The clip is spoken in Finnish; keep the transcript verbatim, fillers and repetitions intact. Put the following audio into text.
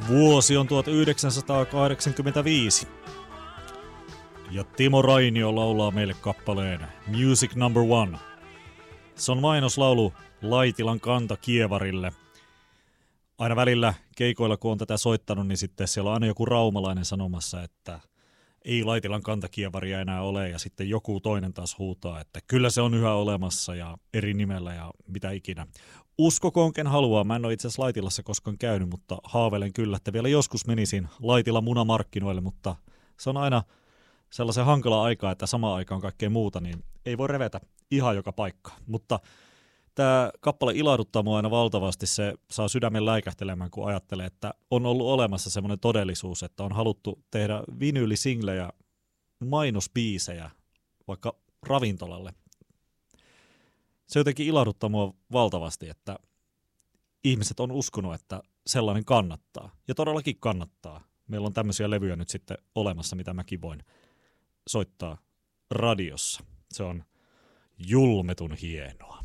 Vuosi on tuhatyhdeksänsataakahdeksankymmentäviisi. Ja Timo Rainio laulaa meille kappaleen Music Number One. Se on mainoslaulu Laitilan kantakievarille. Aina välillä keikoilla, kun on tätä soittanut, niin sitten siellä on aina joku raumalainen sanomassa, että ei Laitilan kantakievaria enää ole, ja sitten joku toinen taas huutaa, että kyllä se on yhä olemassa ja eri nimellä ja mitä ikinä. Uskokoon ken haluaa, mä en ole itse asiassa Laitilassa koskaan käynyt, mutta haaveilen kyllä, että vielä joskus menisin Laitila munamarkkinoille, mutta se on aina sellaisen hankala aikaa, että samaan aikaan kaikkea muuta, niin ei voi revetä ihan joka paikka. Mutta tämä kappale ilahduttaa mua aina valtavasti, se saa sydämen läikähtelemään, kun ajattelee, että on ollut olemassa semmoinen todellisuus, että on haluttu tehdä vinyylisinglejä, mainosbiisejä vaikka ravintolalle. Se jotenkin ilahduttaa mua valtavasti, että ihmiset on uskonut, että sellainen kannattaa. Ja todellakin kannattaa. Meillä on tämmöisiä levyjä nyt sitten olemassa, mitä mäkin voin soittaa radiossa. Se on julmetun hienoa.